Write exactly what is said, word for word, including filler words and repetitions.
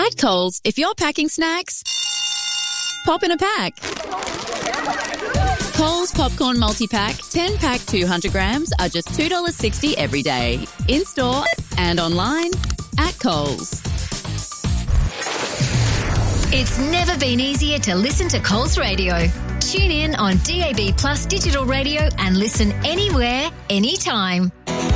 At Coles, if you're packing snacks, pop in a pack. Coles Popcorn Multi-Pack, ten pack two hundred grams are just two dollars sixty every day. In-store and online at Coles. It's never been easier to listen to Coles Radio. Tune in on D A B Plus digital radio and listen anywhere, anytime.